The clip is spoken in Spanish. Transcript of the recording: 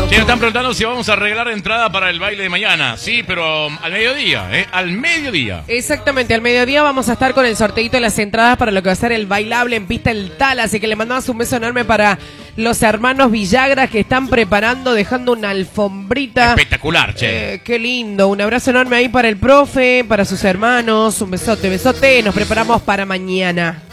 Sí, me están preguntando si vamos a arreglar entrada para el baile de mañana. Sí, pero al mediodía, al mediodía. Exactamente, al mediodía vamos a estar con el sorteito de las entradas para lo que va a ser el bailable en Pista El Tal. Así que le mandamos un beso enorme para los hermanos Villagra que están preparando, dejando una alfombrita. Espectacular, che. Qué lindo. Un abrazo enorme ahí para el profe, para sus hermanos. Un besote, besote. Nos preparamos para mañana.